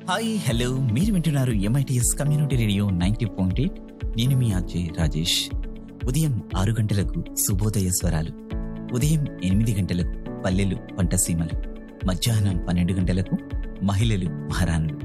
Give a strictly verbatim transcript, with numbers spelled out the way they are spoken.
Hi hello మీరు వింటున్నారు MITS community radio ninety point eight. నేను మీ అజయ్ రాజేష్. ఉదయం ఆరు గంటలకు శుభోదయ స్వరాలు, ఉదయం ఎనిమిది గంటలకు పల్లెలు పంటసీమలు, మధ్యాహ్నం పన్నెండు గంటలకు మహిళలు మహారాణులు,